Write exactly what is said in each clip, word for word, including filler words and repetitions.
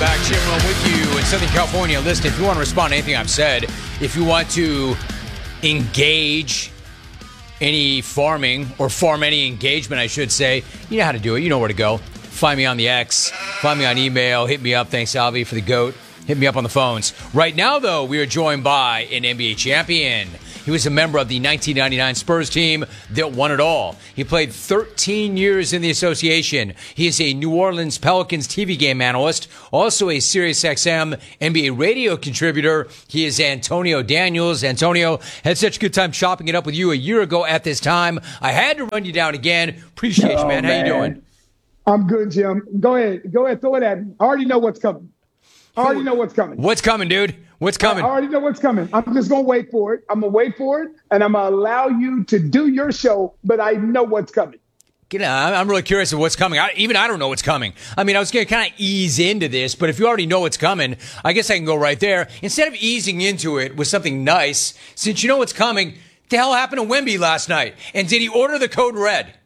back. Jim Rome with you in Southern California. Listen, if you want to respond to anything I've said, if you want to engage any farming or farm any engagement, I should say, you know how to do it. You know where to go. Find me on the X. Find me on email. Hit me up. Thanks, Alvy, for the GOAT. Hit me up on the phones. Right now, though, we are joined by an N B A champion. He was a member of the nineteen ninety-nine Spurs team that won it all. He played thirteen years in the association. He is a New Orleans Pelicans T V game analyst, also a SiriusXM N B A radio contributor. He is Antonio Daniels. Antonio, had such a good time chopping it up with you a year ago at this time. I had to run you down again. Appreciate you, man. Oh, How man. you doing? I'm good, Jim. Go ahead. Go ahead. Throw it at me. I already know what's coming. I already know what's coming. What's coming, dude? What's coming? I already know what's coming. I'm just going to wait for it. I'm going to wait for it, and I'm going to allow you to do your show, but I know what's coming. You know, I'm really curious of what's coming. I, even I don't know what's coming. I mean, I was going to kind of ease into this, but if you already know what's coming, I guess I can go right there. Instead of easing into it with something nice, since you know what's coming, what the hell happened to Wemby last night? And did he order the code red?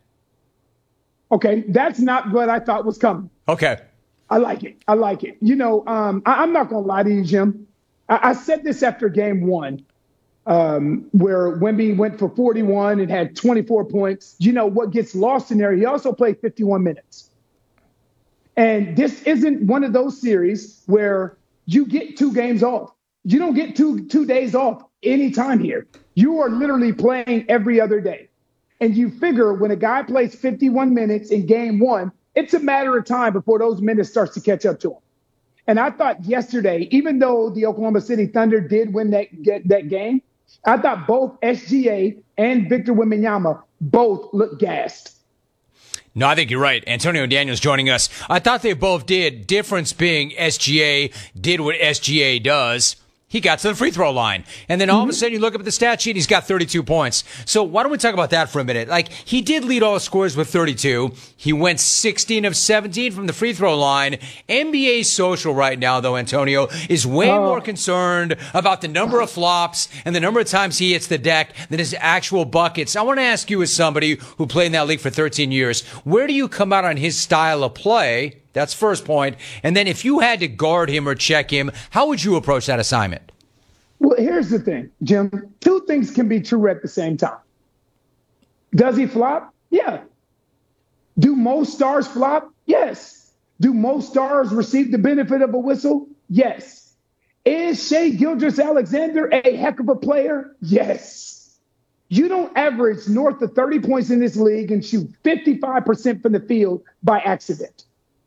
Okay, that's not what I thought was coming. Okay. I like it. I like it. You know, um, I, I'm not going to lie to you, Jim. I, I said this after game one, um, where Wemby went for forty-one and had twenty-four points. You know, what gets lost in there, he also played fifty-one minutes. And this isn't one of those series where you get two games off. You don't get two two days off anytime here. You are literally playing every other day. And you figure when a guy plays fifty-one minutes in game one, it's a matter of time before those minutes starts to catch up to him. And I thought yesterday, even though the Oklahoma City Thunder did win that get, that game, I thought both S G A and Victor Wembanyama both looked gassed. No, I think you're right. Antonio Daniels joining us. I thought they both did. Difference being S G A did what S G A does. He got to the free throw line. And then all mm-hmm. of a sudden you look up at the stat sheet, he's got thirty-two points. So why don't we talk about that for a minute? Like, he did lead all scorers with thirty-two. He went sixteen of seventeen from the free throw line. N B A Social right now, though, Antonio, is way oh. more concerned about the number of flops and the number of times he hits the deck than his actual buckets. I want to ask you, as somebody who played in that league for thirteen years, where do you come out on his style of play? That's first point. And then if you had to guard him or check him, how would you approach that assignment? Well, here's the thing, Jim. Two things can be true at the same time. Does he flop? Yeah. Do most stars flop? Yes. Do most stars receive the benefit of a whistle? Yes. Is Shai Gilgeous-Alexander a heck of a player? Yes. You don't average north of thirty points in this league and shoot fifty-five percent from the field by accident.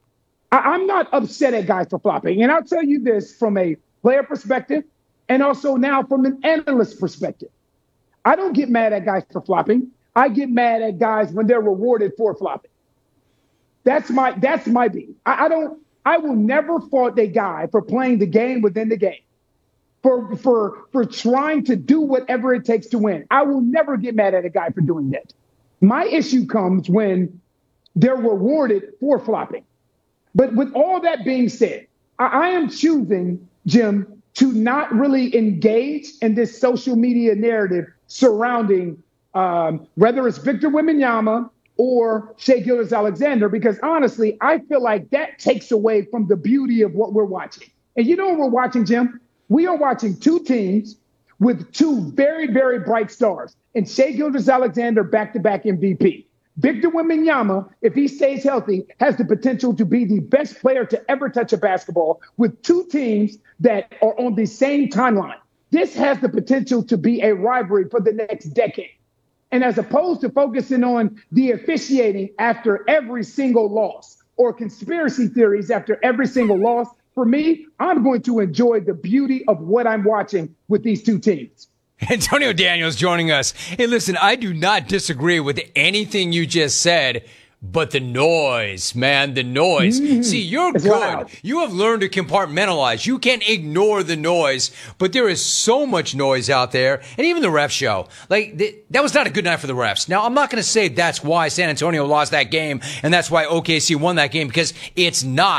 I'm not upset at guys for flopping. And I'll tell you this from a player perspective and also now from an analyst perspective. I don't get mad at guys for flopping. I get mad at guys when they're rewarded for flopping. That's my that's my beat. I, I don't I will never fault a guy for playing the game within the game, for for for trying to do whatever it takes to win. I will never get mad at a guy for doing that. My issue comes when they're rewarded for flopping. But with all that being said, I, I am choosing, Jim, to not really engage in this social media narrative surrounding um, whether it's Victor Wembanyama or Shai Gilgeous-Alexander, because honestly, I feel like that takes away from the beauty of what we're watching. And you know what we're watching, Jim? We are watching two teams with two very, very bright stars, and Shai Gilgeous-Alexander back-to-back M V P. Victor Wembanyama, if he stays healthy, has the potential to be the best player to ever touch a basketball with two teams that are on the same timeline. This has the potential to be a rivalry for the next decade. And as opposed to focusing on the officiating after every single loss or conspiracy theories after every single loss, for me, I'm going to enjoy the beauty of what I'm watching with these two teams. Antonio Daniels joining us. Hey, listen, I do not disagree with anything you just said, but the noise, man, the noise. Mm-hmm. See, you're it's good. Loud. You have learned to compartmentalize. You can ignore the noise, but there is so much noise out there. And even the ref show. Like, th- that was not a good night for the refs. Now, I'm not going to say that's why San Antonio lost that game and that's why O K C won that game, because it's not.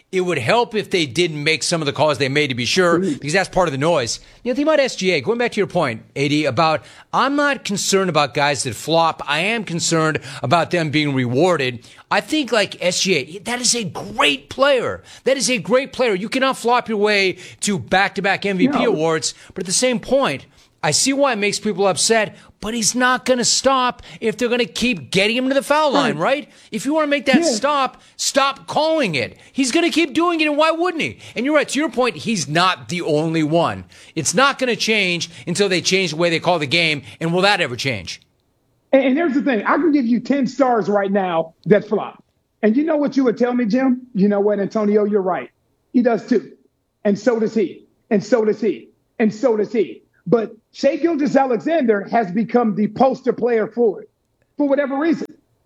It would help if they didn't make some of the calls they made, to be sure, because that's part of the noise. You know, think about S G A. Going back to your point, A D, about I'm not concerned about guys that flop. I am concerned about them being rewarded. I think like S G A, that is a great player. That is a great player. You cannot flop your way to back-to-back M V P no. awards. But at the same point, I see why it makes people upset, but he's not going to stop if they're going to keep getting him to the foul line, right? If you want to make that yeah. stop, stop calling it. He's going to keep doing it, and why wouldn't he? And you're right, to your point, he's not the only one. It's not going to change until they change the way they call the game, and will that ever change? And, and here's the thing. I can give you ten stars right now that flop. And you know what you would tell me, Jim? You know what, Antonio? You're right. He does too. And so does he. And so does he. And so does he. But Shai Gilgeous-Alexander has become the poster player for it, for whatever reason.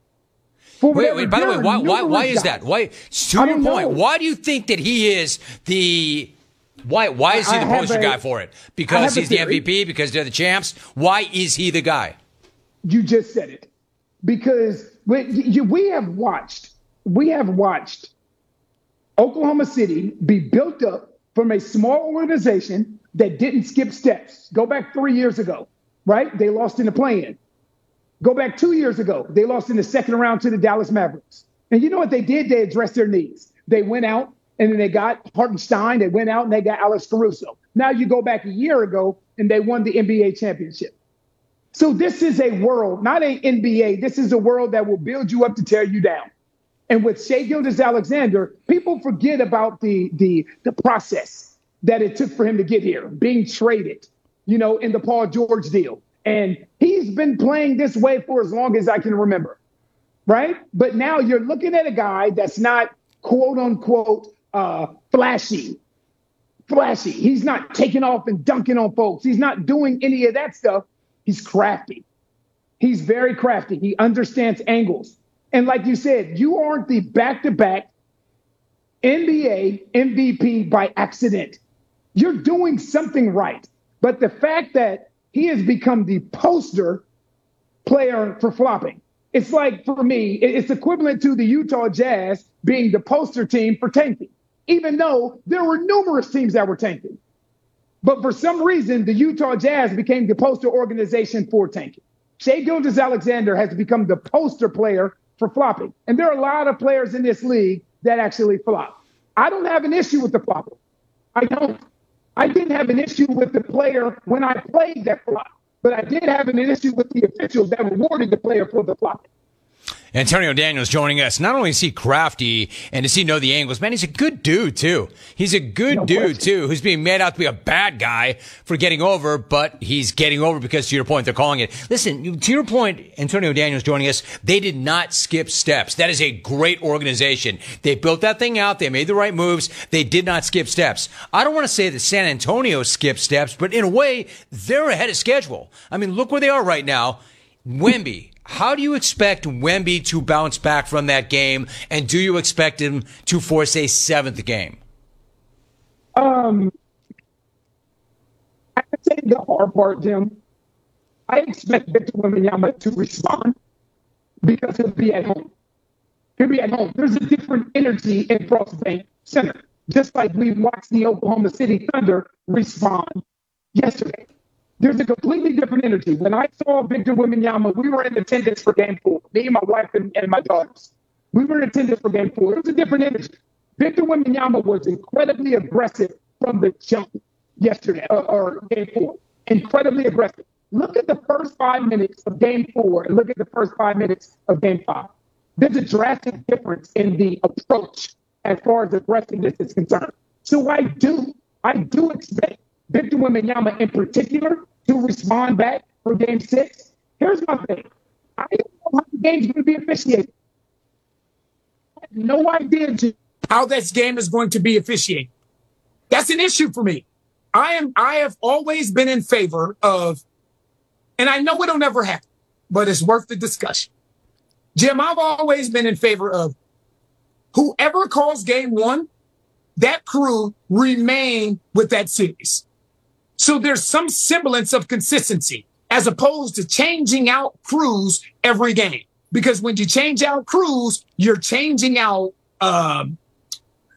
For wait, wait, by the way, why, why, why is that? Why, to your point, know. why do you think that he is the why? Why is he the poster a, guy for it? Because he's the M V P? Because they're the champs? Why is he the guy? You just said it. Because we, you, we have watched, we have watched Oklahoma City be built up from a small organization that didn't skip steps. Go back three years ago, right? They lost in the play-in. Go back two years ago. They lost in the second round to the Dallas Mavericks. And you know what they did? They addressed their needs. They went out and then they got Hartenstein. They went out and they got Alex Caruso. Now you go back a year ago and they won the N B A championship. So this is a world, not an N B A. This is a world that will build you up to tear you down. And with Shai Gilgeous-Alexander, people forget about the, the, the process that it took for him to get here, being traded, you know, in the Paul George deal. And he's been playing this way for as long as I can remember, right? But now you're looking at a guy that's not, quote unquote, uh, flashy, flashy. He's not taking off and dunking on folks. He's not doing any of that stuff. He's crafty. He's very crafty. He understands angles. And like you said, you aren't the back-to-back N B A M V P by accident. You're doing something right. But the fact that he has become the poster player for flopping, it's like, for me, it's equivalent to the Utah Jazz being the poster team for tanking, even though there were numerous teams that were tanking. But for some reason, the Utah Jazz became the poster organization for tanking. Shai Gilgeous-Alexander has become the poster player for flopping. And there are a lot of players in this league that actually flop. I don't have an issue with the flopper. I don't. I didn't have an issue with the player when I played that flop, but I did have an issue with the officials that rewarded the player for the flop. Antonio Daniels joining us. Not only is he crafty and does he know the angles, man, he's a good dude, too. He's a good no dude, question. too, who's being made out to be a bad guy for getting over, but he's getting over because, to your point, they're calling it. Listen, to your point, Antonio Daniels joining us, they did not skip steps. That is a great organization. They built that thing out. They made the right moves. They did not skip steps. I don't want to say that San Antonio skipped steps, but in a way, they're ahead of schedule. I mean, look where they are right now. Wemby. How do you expect Wemby to bounce back from that game, and do you expect him to force a seventh game? Um, I would say the hard part, Jim. I expect Victor Wembanyama to respond because he'll be at home. He'll be at home. There's a different energy in Frost Bank Center, just like we watched the Oklahoma City Thunder respond yesterday. There's a completely different energy. When I saw Victor Wembanyama, we were in attendance for game four, me and my wife and, and my daughters. We were in attendance for game four. It was a different energy. Victor Wembanyama was incredibly aggressive from the jump yesterday, or, or game four. Incredibly aggressive. Look at the first five minutes of game four and look at the first five minutes of game five. There's a drastic difference in the approach as far as aggressiveness is concerned. So I do, I do expect Victor Wembanyama in particular to respond back for game six. Here's my thing. I don't know how the game's going to be officiated. I have no idea how this game is going to be officiated. That's an issue for me. I am. I have always been in favor of, and I know it'll never happen, but it's worth the discussion. Jim, I've always been in favor of whoever calls game one, that crew remain with that series. So there's some semblance of consistency as opposed to changing out crews every game. Because when you change out crews, you're changing out um,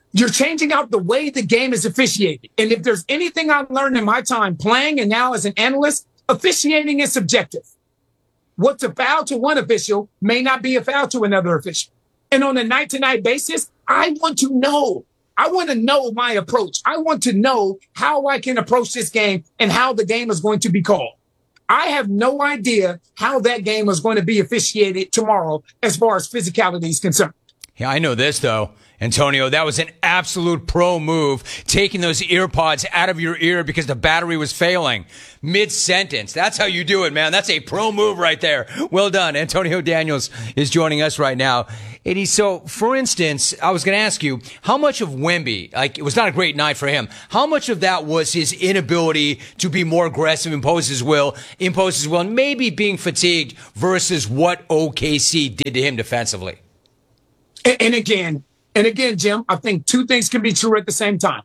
You're changing out the way the game is officiated. And if there's anything I've learned in my time playing and now as an analyst, officiating is subjective. What's a foul to one official may not be a foul to another official. And on a night-to-night basis, I want to know. I want to know my approach. I want to know how I can approach this game and how the game is going to be called. I have no idea how that game is going to be officiated tomorrow as far as physicality is concerned. Yeah, I know this, though. Antonio, that was an absolute pro move, taking those ear pods out of your ear because the battery was failing mid-sentence. That's how you do it, man. That's a pro move right there. Well done. Antonio Daniels is joining us right now. Eddie, so, for instance, I was going to ask you, how much of Wemby, like, it was not a great night for him, how much of that was his inability to be more aggressive, impose his will, impose his will, and maybe being fatigued versus what O K C did to him defensively? And, and again, And again, Jim, I think two things can be true at the same time,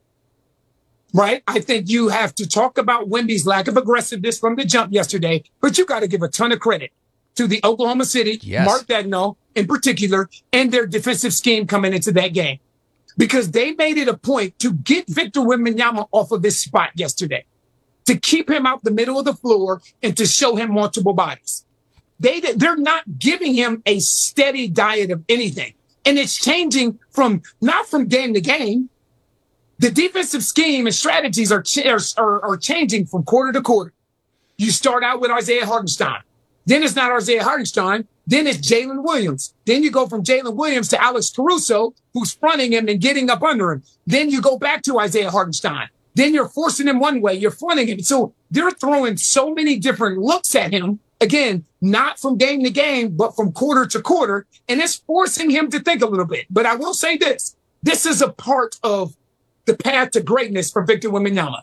right? I think you have to talk about Wemby's lack of aggressiveness from the jump yesterday, but you got to give a ton of credit to the Oklahoma City, yes. Mark Daigneault in particular, and their defensive scheme coming into that game, because they made it a point to get Victor Wembanyama off of his spot yesterday, to keep him out the middle of the floor and to show him multiple bodies. They, they're not giving him a steady diet of anything. And it's changing from not from game to game. The defensive scheme and strategies are, ch- are, are changing from quarter to quarter. You start out with Isaiah Hartenstein. Then it's not Isaiah Hartenstein. Then it's Jalen Williams. Then you go from Jalen Williams to Alex Caruso, who's fronting him and getting up under him. Then you go back to Isaiah Hartenstein. Then you're forcing him one way. You're fronting him. So they're throwing so many different looks at him. Again, not from game to game, but from quarter to quarter. And it's forcing him to think a little bit. But I will say this. This is a part of the path to greatness for Victor Wembanyama.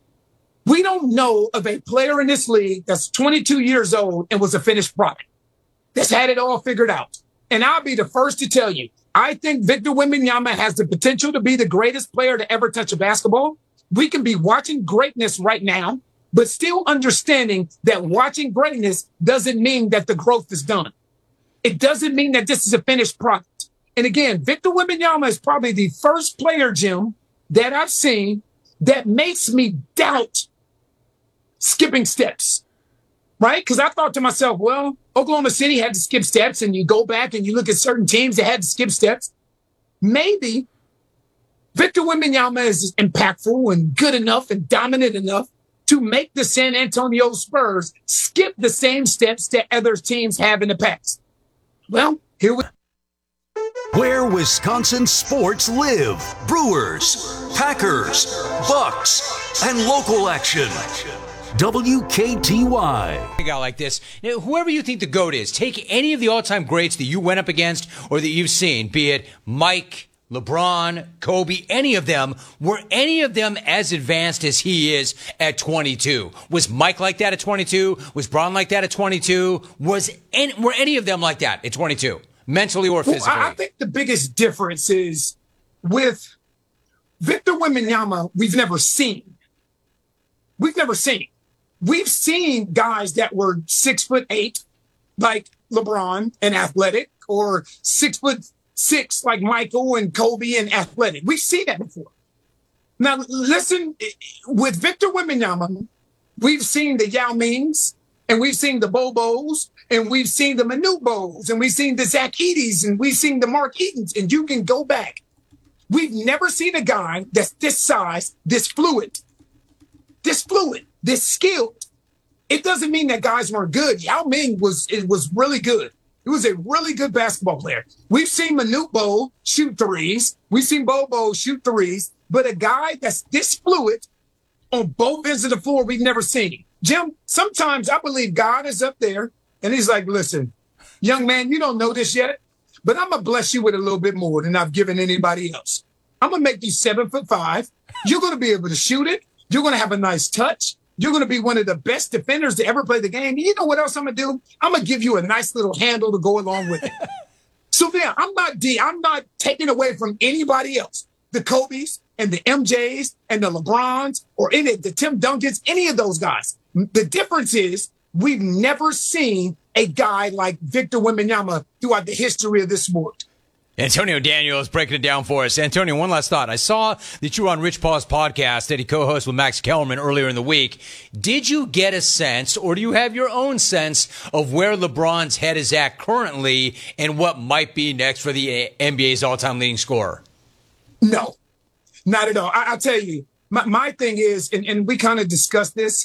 We don't know of a player in this league that's twenty-two years old and was a finished product, that's had it all figured out. And I'll be the first to tell you, I think Victor Wembanyama has the potential to be the greatest player to ever touch a basketball. We can be watching greatness right now, but still understanding that watching greatness doesn't mean that the growth is done. It doesn't mean that this is a finished product. And again, Victor Wembanyama is probably the first player, Jim, that I've seen that makes me doubt skipping steps, right? Because I thought to myself, well, Oklahoma City had to skip steps, and you go back and you look at certain teams that had to skip steps. Maybe Victor Wembanyama is impactful and good enough and dominant enough to make the San Antonio Spurs skip the same steps that other teams have in the past. Well, here we Where Wisconsin sports live. Brewers, Packers, Bucks, and local action. W K T Y. A guy like this, now, whoever you think the GOAT is, take any of the all-time greats that you went up against or that you've seen, be it Mike, LeBron, Kobe, any of them. Were any of them as advanced as he is at twenty-two? Was Mike like that at twenty-two? Was Bron like that at twenty-two? Was any, were any of them like that at twenty-two? Mentally or physically? Well, I think the biggest difference is with Victor Wembanyama, we've never seen. We've never seen. We've seen guys that were six foot eight, like LeBron and athletic, or six foot six, like Michael and Kobe and athletic. We've seen that before. Now, listen, with Victor Wembanyama, we've seen the Yao Mings, and we've seen the Bobos, and we've seen the Manute Bos, and we've seen the Zach Edey's, and we've seen the Mark Eatons, and you can go back. We've never seen a guy that's this size, this fluid, this fluid, this skilled. It doesn't mean that guys weren't good. Yao Ming was, it was really good. He was a really good basketball player. We've seen Manute Bol shoot threes. We've seen Bobo shoot threes. But a guy that's this fluid on both ends of the floor, we've never seen. Jim, sometimes I believe God is up there, and he's like, listen, young man, you don't know this yet, but I'm going to bless you with a little bit more than I've given anybody else. I'm going to make you seven foot five. You're going to be able to shoot it. You're going to have a nice touch. You're going to be one of the best defenders to ever play the game. You know what else I'm going to do? I'm going to give you a nice little handle to go along with it. So yeah, I'm not D. I'm not taking away from anybody else. The Kobe's and the M J's and the LeBrons or any the Tim Duncans, any of those guys. The difference is we've never seen a guy like Victor Wembanyama throughout the history of this sport. Antonio Daniels breaking it down for us. Antonio, one last thought. I saw that you were on Rich Paul's podcast that he co-hosts with Max Kellerman earlier in the week. Did you get a sense, or do you have your own sense of where LeBron's head is at currently and what might be next for the N B A's all-time leading scorer? No, not at all. I, I'll tell you, my, my thing is, and, and we kind of discussed this,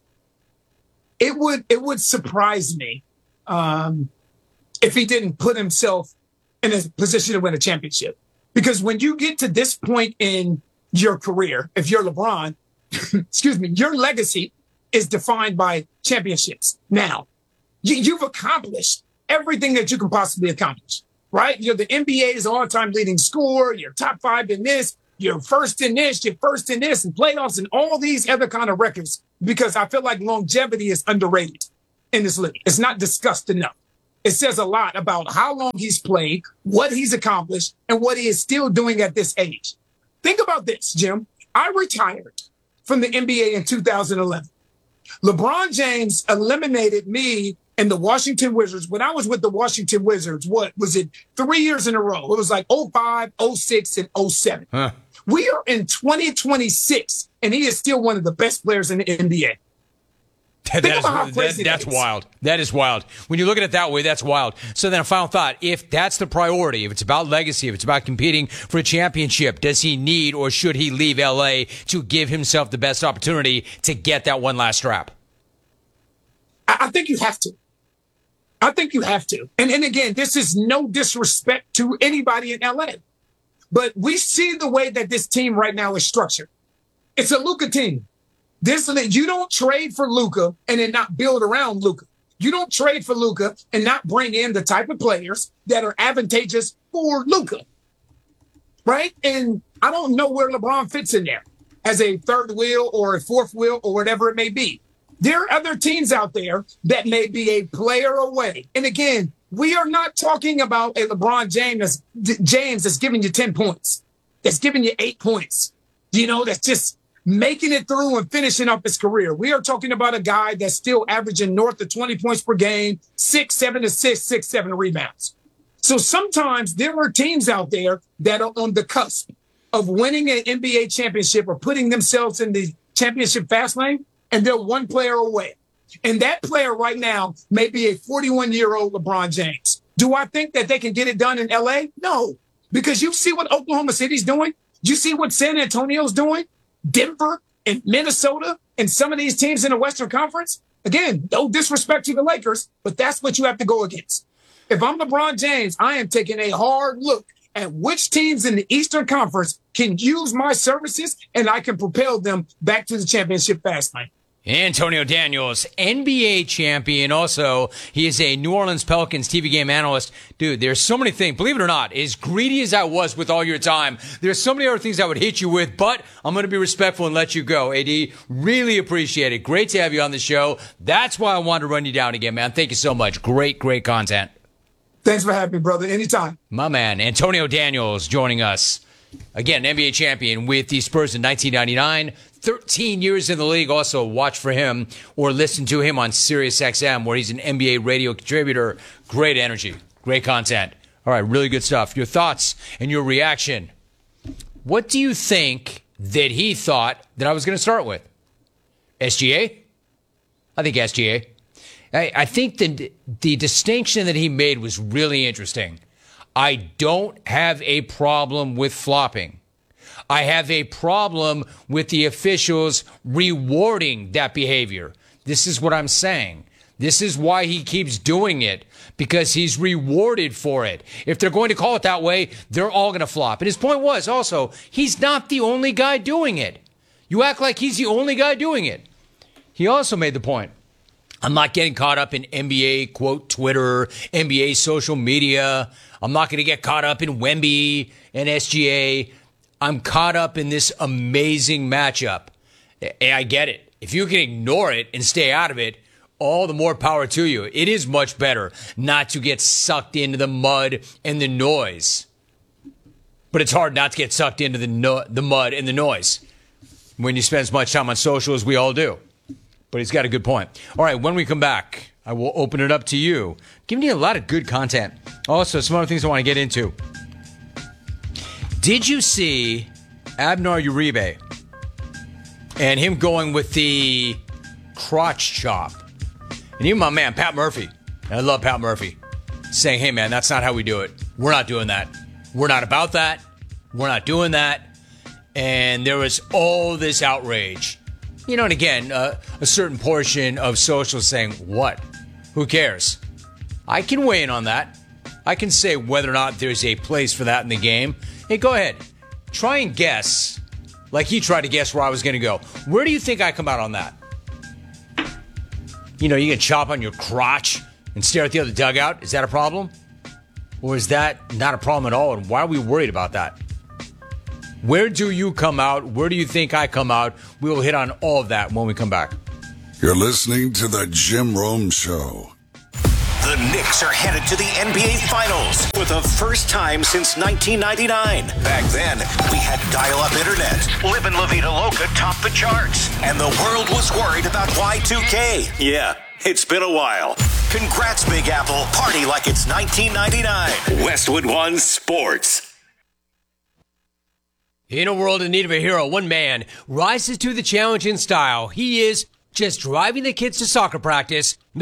it would it would surprise me um, if he didn't put himself in a position to win a championship. Because when you get to this point in your career, if you're LeBron, excuse me, your legacy is defined by championships. Now, you, you've accomplished everything that you can possibly accomplish, right? You're the N B A's all-time leading scorer. You're top five in this. You're first in this. You're first in this and playoffs and all these other kind of records. Because I feel like longevity is underrated in this league. It's not discussed enough. It says a lot about how long he's played, what he's accomplished, and what he is still doing at this age. Think about this, Jim. I retired from the N B A in two thousand eleven. LeBron James eliminated me and the Washington Wizards. When I was with the Washington Wizards, what was it? Three years in a row. It was like oh five, oh six, and oh seven. Huh. We are in twenty twenty-six, and he is still one of the best players in the N B A. That, that is, that, that's wild. That is wild. When you look at it that way, that's wild. So then a final thought. If that's the priority, if it's about legacy, if it's about competing for a championship, does he need or should he leave L A to give himself the best opportunity to get that one last strap? I, I think you have to. I think you have to. And, and again, this is no disrespect to anybody in L A. But we see the way that this team right now is structured. It's a Luka team. This, you don't trade for Luka and then not build around Luka. You don't trade for Luka and not bring in the type of players that are advantageous for Luka, right? And I don't know where LeBron fits in there as a third wheel or a fourth wheel or whatever it may be. There are other teams out there that may be a player away. And again, we are not talking about a LeBron James, James that's giving you ten points, that's giving you eight points, you know, that's just making it through and finishing up his career. We are talking about a guy that's still averaging north of twenty points per game, six, seven assists, six, seven rebounds. So sometimes there are teams out there that are on the cusp of winning an N B A championship or putting themselves in the championship fast lane, and they're one player away. And that player right now may be a forty-one-year-old LeBron James. Do I think that they can get it done in L A? No, because you see what Oklahoma City's doing. You see what San Antonio's doing. Denver and Minnesota and some of these teams in the Western Conference. Again, no disrespect to the Lakers, but that's what you have to go against. If I'm LeBron James, I am taking a hard look at which teams in the Eastern Conference can use my services and I can propel them back to the championship fast lane. Antonio Daniels, N B A champion. Also, he is a New Orleans Pelicans T V game analyst. Dude, there's so many things. Believe it or not, as greedy as I was with all your time, there's so many other things I would hit you with, but I'm going to be respectful and let you go. A D, really appreciate it. Great to have you on the show. That's why I wanted to run you down again, man. Thank you so much. Great, great content. Thanks for having me, brother. Anytime. My man, Antonio Daniels joining us. Again, N B A champion with the Spurs in nineteen ninety-nine. thirteen years in the league. Also, watch for him or listen to him on Sirius X M, where he's an N B A radio contributor. Great energy. Great content. All right, really good stuff. Your thoughts and your reaction. What do you think that he thought that I was going to start with? S G A? I think S G A. I, I think the, the distinction that he made was really interesting. I don't have a problem with flopping. I have a problem with the officials rewarding that behavior. This is what I'm saying. This is why he keeps doing it, because he's rewarded for it. If they're going to call it that way, they're all going to flop. And his point was also, he's not the only guy doing it. You act like he's the only guy doing it. He also made the point, I'm not getting caught up in N B A, quote, Twitter, N B A social media. I'm not going to get caught up in Wemby and S G A. I'm caught up in this amazing matchup. And I get it. If you can ignore it and stay out of it, all the more power to you. It is much better not to get sucked into the mud and the noise. But it's hard not to get sucked into the no- the mud and the noise when you spend as much time on social as we all do. But he's got a good point. All right, when we come back, I will open it up to you. Giving you a lot of good content. Also, some other things I want to get into. Did you see Abner Uribe and him going with the crotch chop? And even my man, Pat Murphy, and I love Pat Murphy, saying, hey, man, that's not how we do it. We're not doing that. We're not about that. We're not doing that. And there was all this outrage. You know, and again, uh, a certain portion of social saying, what? Who cares? I can weigh in on that. I can say whether or not there's a place for that in the game. Hey, go ahead. Try and guess, like he tried to guess where I was going to go. Where do you think I come out on that? You know, you can chop on your crotch and stare at the other dugout. Is that a problem? Or is that not a problem at all? And why are we worried about that? Where do you come out? Where do you think I come out? We will hit on all of that when we come back. You're listening to The Jim Rome Show. The Knicks are headed to the N B A Finals for the first time since nineteen ninety-nine. Back then, we had dial-up internet. Live in La Vida Loca topped the charts. And the world was worried about Y two K. Yeah, it's been a while. Congrats, Big Apple. Party like it's nineteen ninety-nine. Westwood One Sports. In a world in need of a hero, one man rises to the challenge in style. He is just driving the kids to soccer practice.